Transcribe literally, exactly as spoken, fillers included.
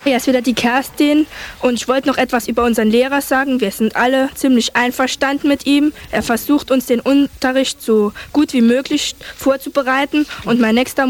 Hier ist wieder die Kerstin und ich wollte noch etwas über unseren Lehrer sagen. Wir sind alle ziemlich einverstanden mit ihm. Er versucht uns den Unterricht so gut wie möglich vorzubereiten und mein nächster